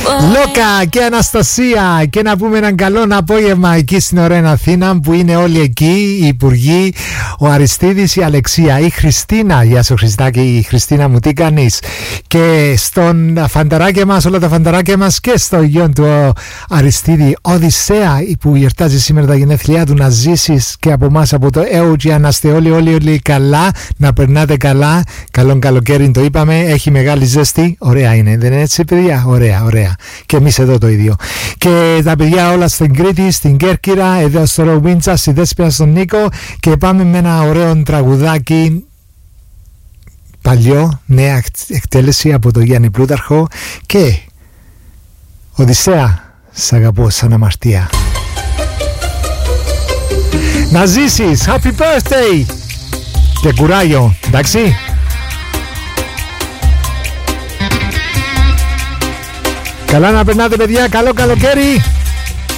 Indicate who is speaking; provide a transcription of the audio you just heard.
Speaker 1: Λόκα και Αναστασία. Και να πούμε έναν καλό απόγευμα εκεί στην ωραία Αθήνα που είναι όλοι εκεί, οι υπουργοί, ο Αριστίδης, η Αλεξία, η Χριστίνα. Γεια σου Χριστάκη, η Χριστίνα μου, τι κάνεις? Και στον φανταράκια μας, όλα τα φανταράκια μας, και στο γιο του Αριστίδη Οδυσσέα που γιορτάζει σήμερα τα γενέθλιά του, να ζήσεις και από εμάς από το ΕΟΚΙΑ, να είστε όλοι καλά, να περνάτε καλά. Καλό καλοκαίρι το είπαμε, έχει μεγάλη ζέστη, ωραία είναι, δεν είναι έτσι παιδιά? Ωραία. Και εμείς εδώ το ίδιο. Και τα παιδιά όλα στην Κρήτη, στην Κέρκυρα, εδώ στο Ροβίντσα, στη Δέσποινα, στον Νίκο. Και πάμε με ένα ωραίο τραγουδάκι παλιό, νέα εκτέλεση από τον Γιάννη Πλούταρχο. Και Οδυσσέα, σ' αγαπώ σαν αμαρτία. Να ζήσεις, happy birthday! Και κουράγιο, εντάξει? Καλά να περνάτε παιδιά, καλό καλοκαίρι!